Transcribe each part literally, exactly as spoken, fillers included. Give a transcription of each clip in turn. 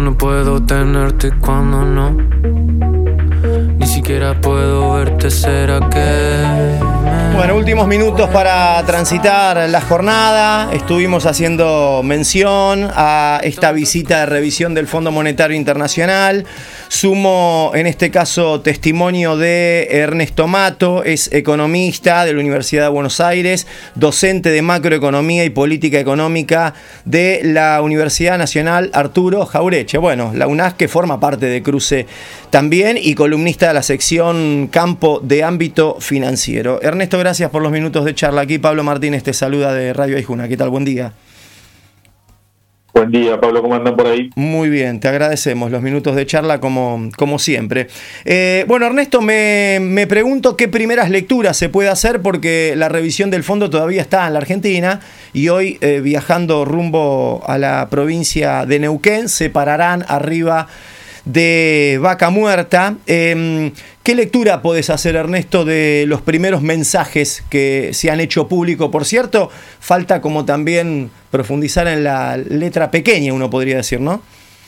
Cuando puedo tenerte, cuando no. Ni siquiera puedo verte, ¿será que...? Bueno, últimos minutos para transitar la jornada. Estuvimos haciendo mención a esta visita de revisión del Fondo Monetario Internacional. Sumo, en este caso, testimonio de Ernesto Mato, es economista de la Universidad de Buenos Aires, docente de macroeconomía y política económica de la Universidad Nacional Arturo Jauretche. Bueno, la UNAS, que forma parte de Cruce también, y columnista de la sección Campo de Ámbito Financiero. Ernesto, gracias por los minutos de charla. Aquí Pablo Martínez te saluda de Radio Aijuna. ¿Qué tal? Buen día. Buen día, Pablo, ¿cómo andan por ahí? Muy bien, te agradecemos los minutos de charla como, como siempre. Eh, bueno, Ernesto, me, me pregunto qué primeras lecturas se puede hacer, porque la revisión del fondo todavía está en la Argentina y hoy, eh, viajando rumbo a la provincia de Neuquén, se pararán arriba de Vaca Muerta. Eh, ¿Qué lectura podés hacer, Ernesto, de los primeros mensajes que se han hecho público? Por cierto, falta como también profundizar en la letra pequeña, uno podría decir, ¿no?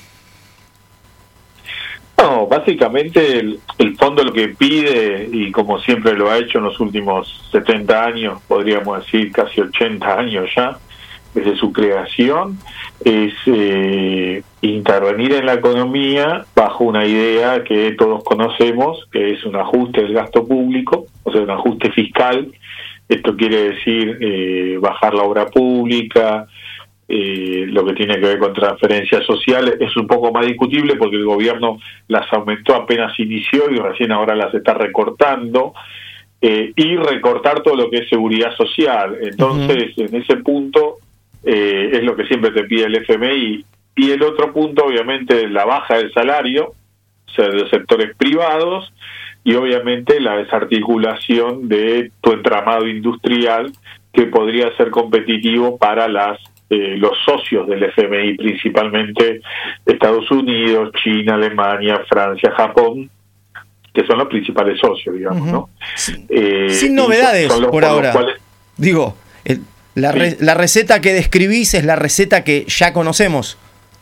No, básicamente el, el fondo lo que pide, y como siempre lo ha hecho en los últimos setenta años, podríamos decir casi ochenta años ya, desde su creación, es eh, intervenir en la economía bajo una idea que todos conocemos, que es un ajuste del gasto público, o sea, un ajuste fiscal. Esto quiere decir eh, bajar la obra pública, eh, lo que tiene que ver con transferencias sociales. Es un poco más discutible porque el gobierno las aumentó apenas inició y recién ahora las está recortando, eh, y recortar todo lo que es seguridad social. Entonces, uh-huh. en ese punto... Eh, es lo que siempre te pide el F M I. Y el otro punto, obviamente, la baja del salario, o sea, de los sectores privados, y obviamente la desarticulación de tu entramado industrial, que podría ser competitivo para las eh, los socios del F M I, principalmente Estados Unidos, China, Alemania, Francia, Japón, que son los principales socios, digamos, uh-huh. ¿no? Eh, Sin novedades son, son por ahora. Cuales... Digo, el... La, re, sí. la receta que describís es la receta que ya conocemos.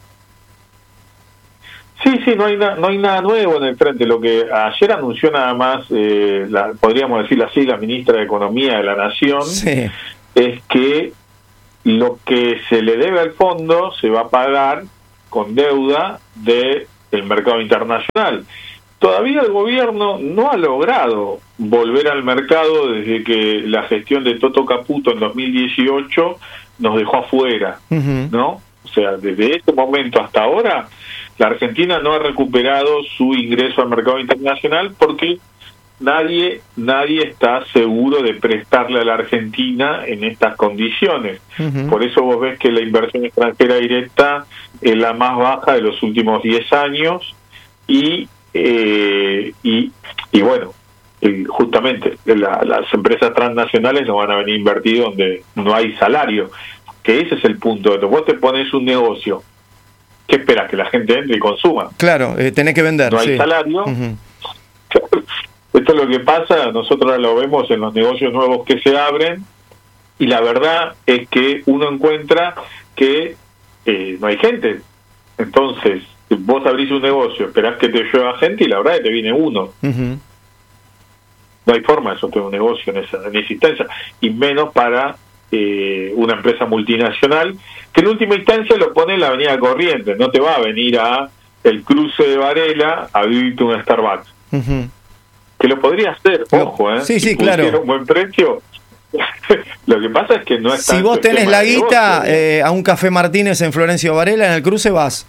Sí, sí, no hay, na, no hay nada nuevo en el frente. Lo que ayer anunció nada más, eh, la, podríamos decir así, la ministra de Economía de la Nación, sí. es que lo que se le debe al fondo se va a pagar con deuda del mercado internacional. Todavía el gobierno no ha logrado volver al mercado desde que la gestión de Toto Caputo en dos mil dieciocho nos dejó afuera, uh-huh. ¿no? O sea, desde ese momento hasta ahora, la Argentina no ha recuperado su ingreso al mercado internacional porque nadie nadie está seguro de prestarle a la Argentina en estas condiciones. Uh-huh. Por eso vos ves que la inversión extranjera directa es la más baja de los últimos diez años y Eh, y, y bueno, eh, justamente la, las empresas transnacionales no van a venir a invertir donde no hay salario, que ese es el punto. Vos te pones un negocio, ¿qué esperas? Que la gente entre y consuma. Claro, eh, tenés que vender. No hay sí. salario. Uh-huh. Esto es lo que pasa, nosotros lo vemos en los negocios nuevos que se abren, y la verdad es que uno encuentra que eh, no hay gente. Entonces vos abrís un negocio, esperás que te llueva gente y la verdad es que te viene uno. Uh-huh. No hay forma de sostener un negocio en esa, en esa instancia, y menos para eh, una empresa multinacional que en última instancia lo pone en la avenida Corrientes. No te va a venir a el cruce de Varela a vivirte un Starbucks. Uh-huh. Que lo podría hacer, no. ojo, ¿eh? Sí, sí, si claro. un buen precio. Lo que pasa es que no es si vos tenés la guita, eh, a un Café Martínez en Florencio Varela, en el cruce vas.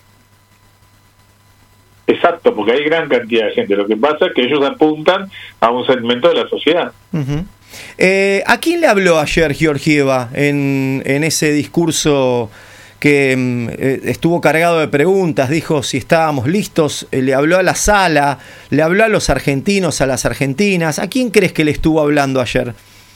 Exacto, porque hay gran cantidad de gente. Lo que pasa es que ellos apuntan a un segmento de la sociedad. Uh-huh. Eh, ¿A quién le habló ayer Georgieva en, en ese discurso que eh, estuvo cargado de preguntas? Dijo si estábamos listos, eh, le habló a la sala, le habló a los argentinos, a las argentinas. ¿A quién crees que le estuvo hablando ayer?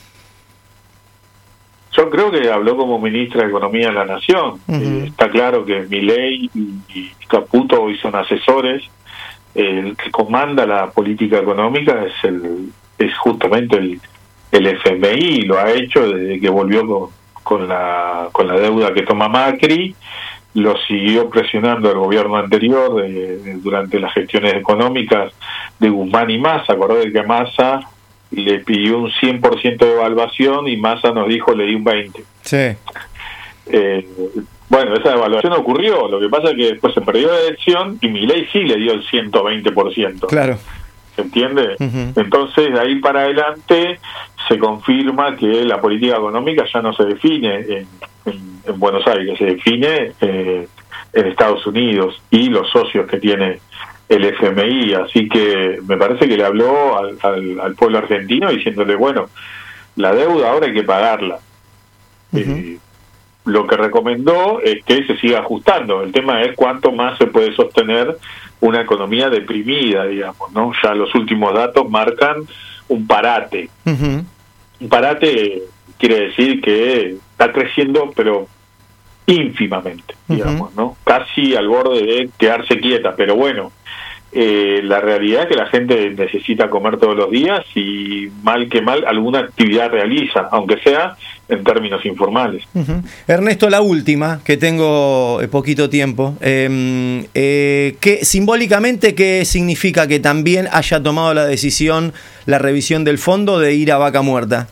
Yo creo que habló como ministra de Economía de la Nación. Uh-huh. Eh, está claro que Milei y, y Caputo hoy son asesores. El que comanda la política económica es el es justamente el, el F M I, lo ha hecho desde que volvió con, con la con la deuda que toma Macri, lo siguió presionando el gobierno anterior de, de, durante las gestiones económicas de Guzmán y Massa. Acordé que Massa le pidió un cien por ciento de evaluación y Massa nos dijo le di un veinte por ciento. Sí. Eh, bueno, esa evaluación ocurrió, lo que pasa es que después se perdió la elección y Milei sí le dio el ciento veinte por ciento. Claro. ¿Se entiende? Uh-huh. Entonces, de ahí para adelante se confirma que la política económica ya no se define en, en, en Buenos Aires, se define eh, en Estados Unidos y los socios que tiene el F M I. Así que me parece que le habló al, al, al pueblo argentino diciéndole, bueno, la deuda ahora hay que pagarla. Uh-huh. Eh, lo que recomendó es que se siga ajustando. El tema es cuánto más se puede sostener una economía deprimida, digamos, ¿no? Ya los últimos datos marcan un parate. Uh-huh. Un parate quiere decir que está creciendo, pero ínfimamente, digamos, uh-huh. ¿no? Casi al borde de quedarse quieta, pero bueno, eh, la realidad es que la gente necesita comer todos los días y mal que mal alguna actividad realiza, aunque sea en términos informales. Uh-huh. Ernesto, la última, que tengo poquito tiempo. Eh, eh, ¿qué, simbólicamente, ¿qué significa que también haya tomado la decisión, la revisión del fondo, de ir a vaca muerta?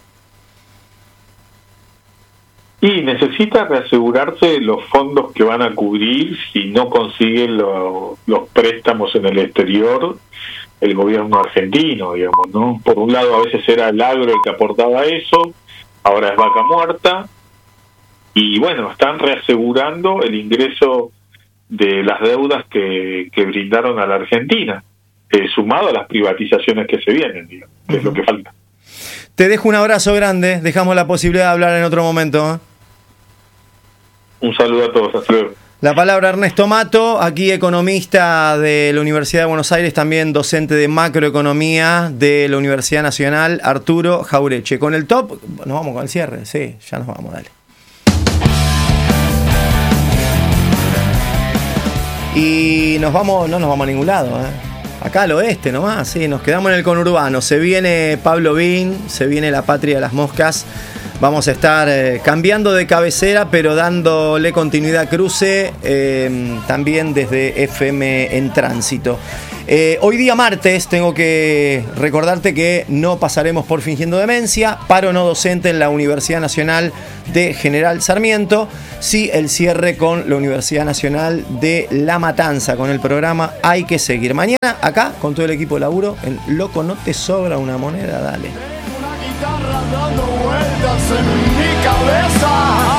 Y necesita reasegurarse los fondos que van a cubrir si no consiguen lo, los préstamos en el exterior el gobierno argentino, digamos, ¿no? Por un lado a veces era el agro el que aportaba eso, ahora es vaca muerta, y bueno, están reasegurando el ingreso de las deudas que, que brindaron a la Argentina, eh, sumado a las privatizaciones que se vienen, digamos, que uh-huh. es lo que falta. Te dejo un abrazo grande, dejamos la posibilidad de hablar en otro momento, ¿eh? Un saludo a todos, hasta luego. La palabra Ernesto Mato, aquí economista de la Universidad de Buenos Aires, también docente de macroeconomía de la Universidad Nacional, Arturo Jaureche. Con el top, nos vamos con el cierre, sí, ya nos vamos, dale. Y nos vamos, no nos vamos a ningún lado, ¿eh? Acá al oeste nomás, sí, nos quedamos en el conurbano. Se viene Pablo Bin, se viene La Patria de las Moscas. Vamos a estar eh, cambiando de cabecera, pero dándole continuidad a Cruce, eh, también desde F M en Tránsito. Eh, hoy día martes tengo que recordarte que no pasaremos por Fingiendo Demencia, paro no docente en la Universidad Nacional de General Sarmiento, sí el cierre con la Universidad Nacional de La Matanza, con el programa Hay que Seguir. Mañana acá, con todo el equipo de laburo, en Loco, no te sobra una moneda, dale. Dando vueltas en mi cabeza.